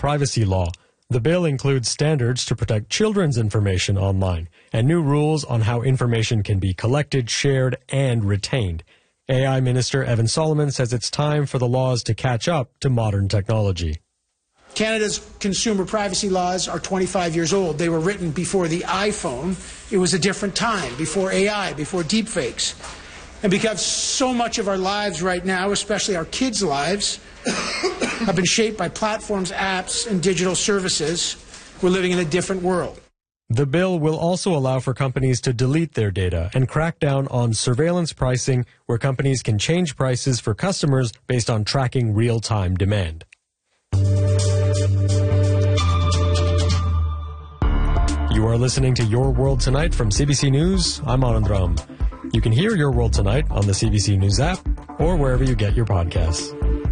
privacy law. The bill includes standards to protect children's information online and new rules on how information can be collected, shared, and retained. AI Minister Evan Solomon says it's time for the laws to catch up to modern technology. Canada's consumer privacy laws are 25 years old. They were written before the iPhone. It was a different time, before AI, before deepfakes. And because so much of our lives right now, especially our kids' lives, have been shaped by platforms, apps, and digital services, we're living in a different world. The bill will also allow for companies to delete their data and crack down on surveillance pricing, where companies can change prices for customers based on tracking real-time demand. You are listening to Your World Tonight from CBC News. I'm Anand Ram. You can hear Your World Tonight on the CBC News app or wherever you get your podcasts.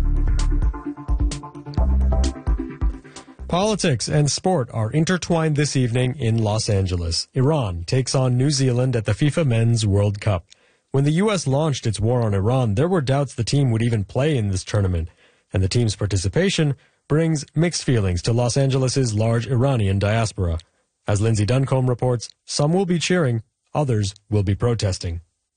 Politics and sport are intertwined this evening in Los Angeles. Iran takes on New Zealand at the FIFA Men's World Cup. When the U.S. launched its war on Iran, there were doubts the team would even play in this tournament, and the team's participation brings mixed feelings to Los Angeles' large Iranian diaspora. As Lindsay Duncombe reports, some will be cheering, others will be protesting.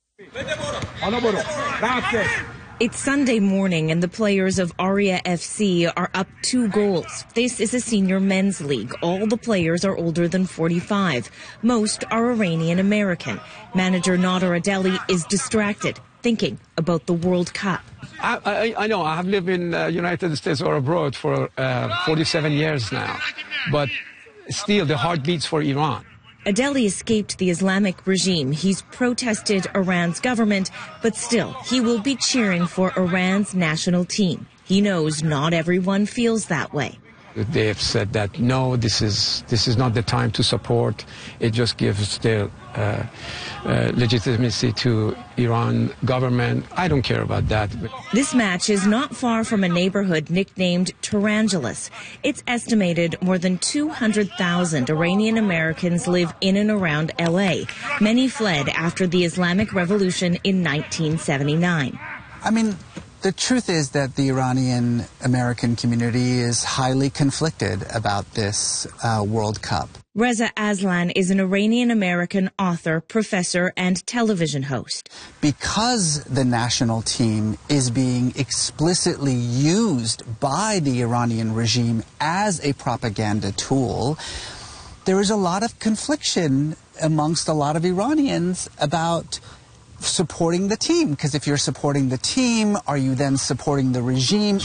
It's Sunday morning and the players of Aria FC are up 2 goals. This is a senior men's league. All the players are older than 45. Most are Iranian American. Manager Nader Adeli is distracted, thinking about the World Cup. I know I have lived in the United States or abroad for 47 years now, but still the heart beats for Iran. Adeli escaped the Islamic regime. He's protested Iran's government, but still, he will be cheering for Iran's national team. He knows not everyone feels that way. They have said that, no, this is not the time to support. It just gives their legitimacy to Iran government. I don't care about that. This match is not far from a neighborhood nicknamed Tarangelis. It's estimated more than 200,000 Iranian Americans live in and around L.A. Many fled after the Islamic Revolution in 1979. The truth is that the Iranian American community is highly conflicted about this World Cup. Reza Aslan is an Iranian American author, professor, and television host. Because the national team is being explicitly used by the Iranian regime as a propaganda tool, there is a lot of confliction amongst a lot of Iranians about supporting the team, because if you're supporting the team, are you then supporting the regime?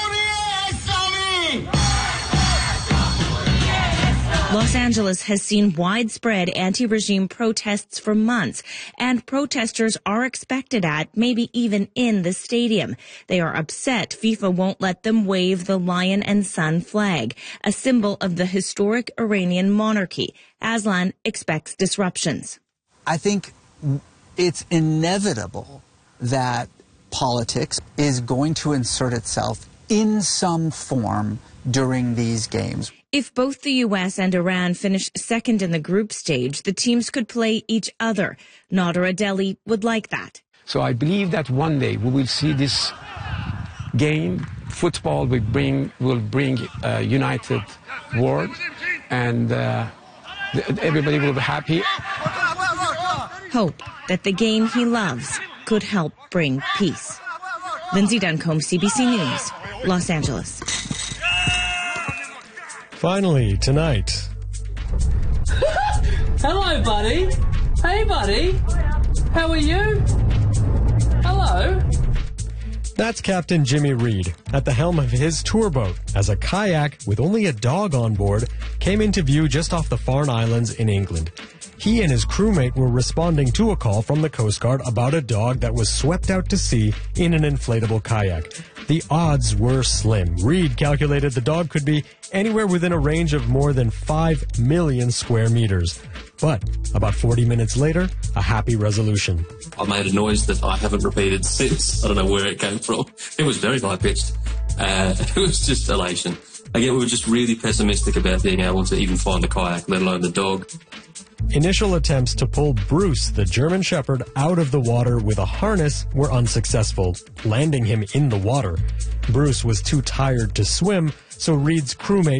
Los Angeles has seen widespread anti-regime protests for months, and protesters are expected at, maybe even in, the stadium. They are upset FIFA won't let them wave the lion and sun flag, a symbol of the historic Iranian monarchy. Aslan expects disruptions. I think it's inevitable that politics is going to insert itself in some form during these games. If both the U.S. and Iran finish second in the group stage, the teams could play each other. Nader Adeli would like that. So I believe that one day we will see this game, football will bring a united world, and everybody will be happy. Hope that the game he loves could help bring peace. Lindsay Duncombe, CBC News, Los Angeles. Finally, tonight. Hello, buddy. Hey, buddy. How are you? Hello. That's Captain Jimmy Reed at the helm of his tour boat as a kayak with only a dog on board came into view just off the Farne Islands in England. He and his crewmate were responding to a call from the Coast Guard about a dog that was swept out to sea in an inflatable kayak. The odds were slim. Reed calculated the dog could be anywhere within a range of more than 5 million square meters. But about 40 minutes later, a happy resolution. I made a noise that I haven't repeated since. I don't know where it came from. It was very high-pitched. It was just elation. Again, we were just really pessimistic about being able to even find the kayak, let alone the dog. Initial attempts to pull Bruce, the German Shepherd, out of the water with a harness were unsuccessful, landing him in the water. Bruce was too tired to swim, so Reed's crewmate